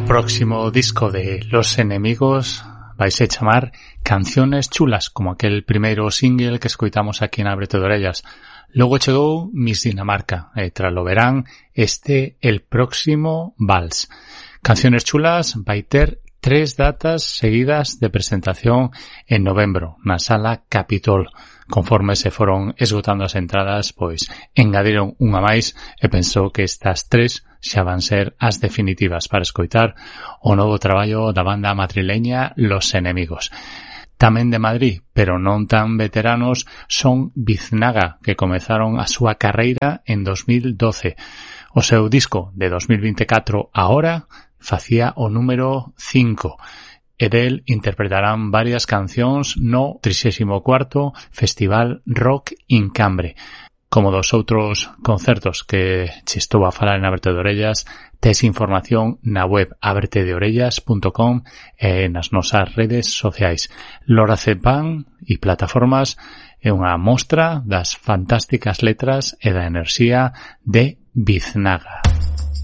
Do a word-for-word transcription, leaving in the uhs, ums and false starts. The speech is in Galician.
próximo disco de Los Enemigos vaise chamar Canciones Chulas, como aquel primeiro single que escoitamos aquí en Ábrete de Orellas. Logo chegou Miss Dinamarca, e tralo verán este el próximo Vals. Canciones Chulas vai ter tres datas seguidas de presentación en novembro na Sala Capitol. Conforme se foron esgotando as entradas, pois engadiron unha máis e pensou que estas tres xa van ser as definitivas para escoitar o novo traballo da banda madrileña Los Enemigos. Tamén de Madrid, pero non tan veteranos, son Biznaga, que comezaron a súa carreira en dos mil doce. O seu disco de dos mil veinticuatro agora facía o número cinco. E del interpretarán varias cancións no trixésimo cuarto Festival Rock in Cambre. Como dos outros concertos que che estou a falar en Ábrete de Orellas, tes información na web ábrete de orellas punto com e nas nosas redes sociais. Lorazepam e plataformas é unha mostra das fantásticas letras e da enerxía de Biznaga.